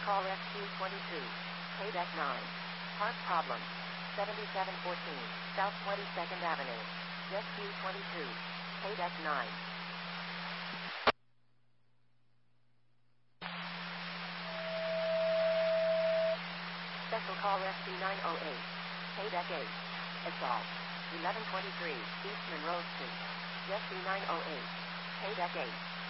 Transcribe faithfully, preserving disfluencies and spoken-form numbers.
call Rescue twenty-two. Paydeck nine. Park problem. seventy-seven fourteen, South twenty-second Avenue. Rescue twenty-two. Paydeck nine. Special call Rescue nine oh eight. Paydeck eight. Assault. eleven twenty-three, East Monroe Street. Rescue nine oh eight. Paydeck eight.